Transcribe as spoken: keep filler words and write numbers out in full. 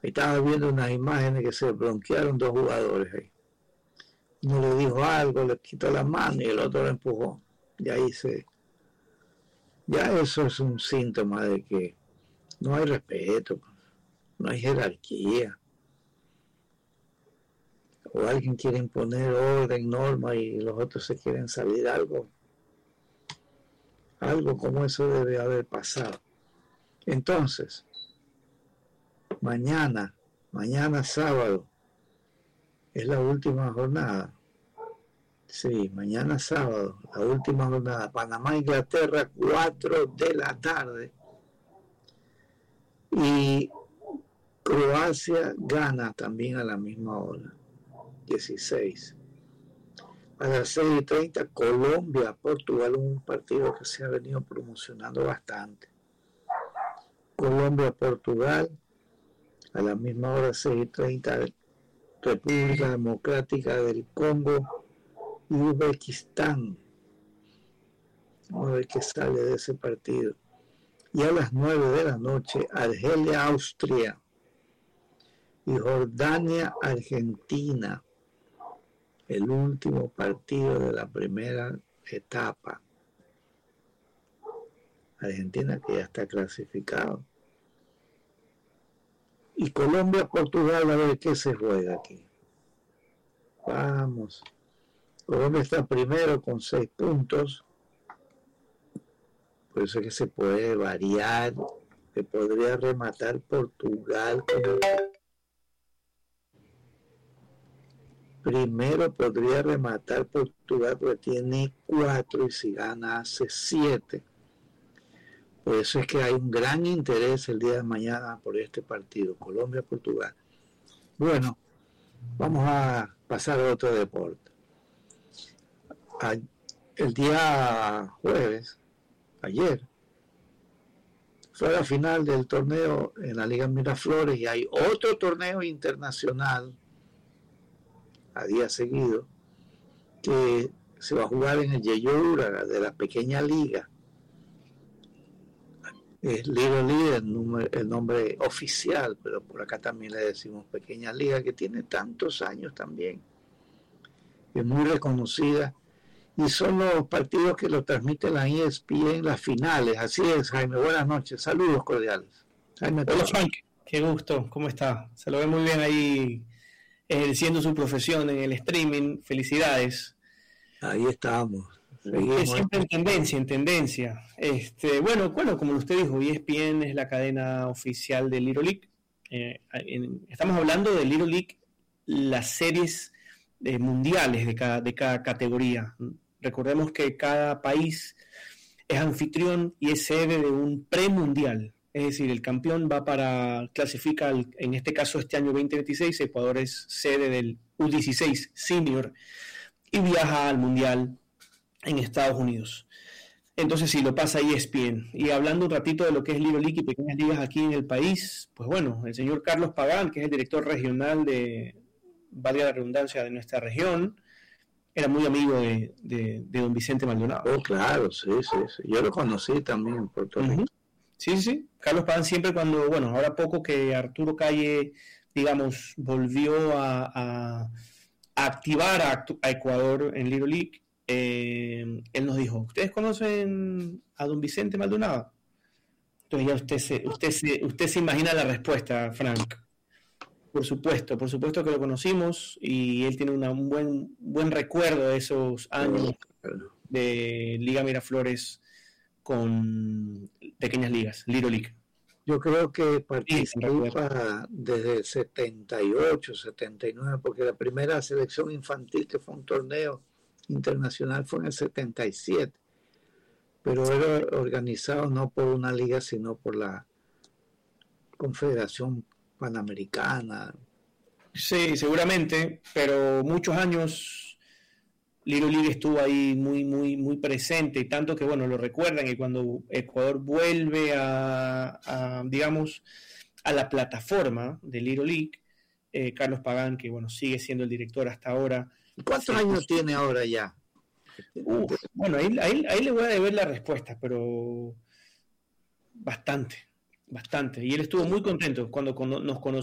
Estaba viendo unas imágenes que se bronquearon dos jugadores ahí. Uno le dijo algo, le quitó la mano y el otro lo empujó. Y ahí se... Ya eso es un síntoma de que no hay respeto, no hay jerarquía. O alguien quiere imponer orden, norma y los otros se quieren salir. Algo, algo como eso debe haber pasado. Entonces, mañana, mañana sábado, es la última jornada. Sí, mañana sábado, la última jornada. Panamá, Inglaterra, cuatro de la tarde. Y Croacia gana también a la misma hora, dieciséis. A las seis y treinta, Colombia, Portugal, un partido que se ha venido promocionando bastante. Colombia, Portugal, a la misma hora, seis y treinta, República Democrática del Congo y Uzbekistán. Vamos a ver qué sale de ese partido. Y a las nueve de la noche, Argelia, Austria y Jordania, Argentina. El último partido de la primera etapa. Argentina que ya está clasificado. Y Colombia, Portugal, a ver qué se juega aquí. Vamos. Colombia está primero con seis puntos. Por eso es que se puede variar. Que podría rematar Portugal como... Primero podría rematar Portugal porque tiene cuatro y si gana hace siete. Por eso es que hay un gran interés el día de mañana por este partido, Colombia-Portugal. Bueno, vamos a pasar a otro deporte. El día jueves, ayer, fue la final del torneo en la Liga Miraflores y hay otro torneo internacional a día seguido que se va a jugar en el Yeyo Uraga de la pequeña liga. Es Little League el, número, el nombre oficial, pero por acá también le decimos pequeña liga, que tiene tantos años también. Es muy reconocida y son los partidos que lo transmite la E S P N en las finales. Así es, Jaime, buenas noches, saludos cordiales. Jaime, hola Frank, qué gusto, ¿cómo está? Se lo ve muy bien ahí ejerciendo su profesión en el streaming, felicidades. Ahí estamos. Es siempre en tendencia, en tendencia. Este, bueno, bueno, como usted dijo, E S P N es la cadena oficial de Little League. Eh, en, estamos hablando de Little League, las series eh, mundiales de cada, de cada categoría. Recordemos que cada país es anfitrión y es sede de un premundial. Es decir, el campeón va para, clasifica, al, en este caso este año veinte veintiséis, Ecuador es sede del U dieciséis Senior y viaja al mundial en Estados Unidos. Entonces sí, lo pasa E S P N. Y hablando un ratito de lo que es Little League y pequeñas ligas aquí en el país, pues bueno, el señor Carlos Pagán, que es el director regional de, valga la redundancia, de nuestra región, era muy amigo de, de, de don Vicente Maldonado. Oh, claro, sí, sí, sí. Yo lo conocí también en Puerto Rico. Uh-huh. Sí, sí, Carlos Pagán siempre cuando, bueno, ahora poco que Arturo Calle, digamos, volvió a, a, a activar a, a Ecuador en Little League, eh, él nos dijo, ¿ustedes conocen a don Vicente Maldonado? Entonces ya usted se, usted se, usted se imagina la respuesta, Frank. Por supuesto, por supuesto que lo conocimos y él tiene una, un buen, buen recuerdo de esos años de Liga Miraflores con pequeñas ligas, Little League. Yo creo que participa desde el setenta y ocho, setenta y nueve, porque la primera selección infantil que fue un torneo internacional fue en el setenta y siete, pero era organizado no por una liga, sino por la Confederación Panamericana. Sí, seguramente, pero muchos años Little League estuvo ahí muy, muy, muy presente, y tanto que, bueno, lo recuerdan, y cuando Ecuador vuelve a, a digamos, a la plataforma de Little League, eh, Carlos Pagán, que, bueno, sigue siendo el director hasta ahora. ¿Cuántos años puso... tiene ahora ya? Uf, bueno, ahí, ahí, ahí le voy a deber la respuesta, pero bastante, bastante. Y él estuvo muy contento cuando nos conoció.